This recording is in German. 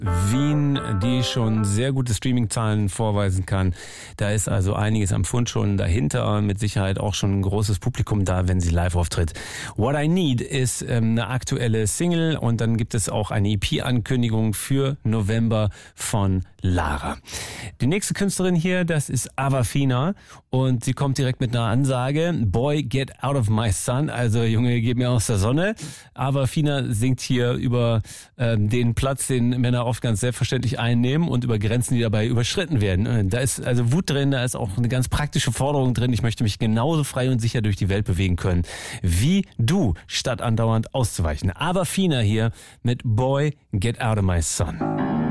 Wien, die schon sehr gute Streaming-Zahlen vorweisen kann. Da ist also einiges am Fund schon dahinter, mit Sicherheit auch schon ein großes Publikum da, wenn sie live auftritt. What I Need ist eine aktuelle Single und dann gibt es auch eine EP-Ankündigung für November von Lara. Die nächste Künstlerin hier, das ist Awafina und sie kommt direkt mit einer Ansage. Boy, get out of my sun, also Junge, geh mir aus der Sonne. Awafina singt hier über den Platz, den Männer oft ganz selbstverständlich einnehmen und über Grenzen, die dabei überschritten werden. Da ist also Wut drin, da ist auch eine ganz praktische Forderung drin. Ich möchte mich genauso frei und sicher durch die Welt bewegen können, wie du, statt andauernd auszuweichen. Awafina hier mit Boy, get out of my sun.